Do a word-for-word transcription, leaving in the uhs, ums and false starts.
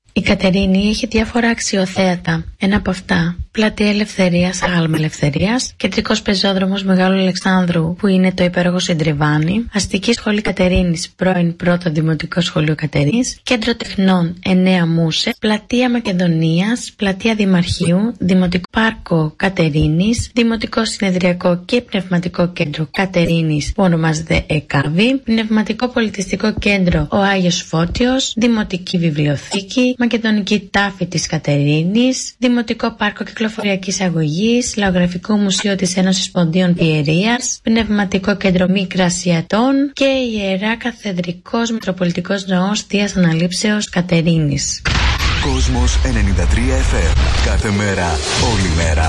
Η Κατερίνη έχει διάφορα αξιοθέατα. Ένα από αυτά, Πλατεία Ελευθερίας, Άγαλμα Ελευθερίας, Κεντρικός Πεζόδρομος Μεγάλου Αλεξάνδρου, που είναι το υπέροχο Συντριβάνι, Αστική Σχολή Κατερίνης, πρώην Πρώτο Δημοτικό Σχολείο Κατερίνης, Κέντρο Τεχνών εννέα Μούσε, Πλατεία Μακεδονίας, Πλατεία Δημαρχείου, Δημοτικό Πάρκο Κατερίνης, Δημοτικό Συνεδριακό και Πνευματικό Κέντρο Κατερίνης, που ονομάζεται ΕΚΑΒΗ, Πνευματικό Πολιτιστικό Κέντρο Ο Άγιος Φώτιος, Δημοτική Βιβλιοθήκη, Μακεδονική Τάφη της Κατερίνης, Δημοτικό Πάρκο Κυκλοφοριακής Αγωγής, Λαογραφικό Μουσείο της Ένωσης Ποντίων Πιερίας, Πνευματικό Κέντρο Μικρασιατών και Ιερά Καθεδρικός Μητροπολιτικός Ναός Θείας Αναλήψεως Κατερίνης. Κόσμος ενενήντα τρία εφ εμ. Κάθε μέρα, όλη μέρα.